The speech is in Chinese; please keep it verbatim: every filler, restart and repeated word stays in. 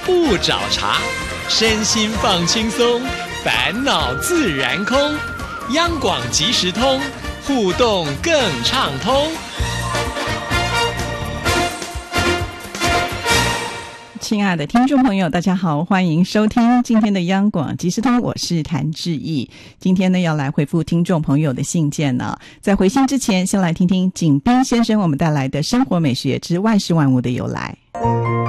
不找茬，身心放轻松，烦恼自然空。央广即时通，互动更畅通。 亲爱的听众朋友，大家好，欢迎收听今天的央广即时通，我是谭志毅。今天呢，要来回复听众朋友的信件呢。在回信之前，先来听听景斌先生我们带来的生活美学之万事万物的由来。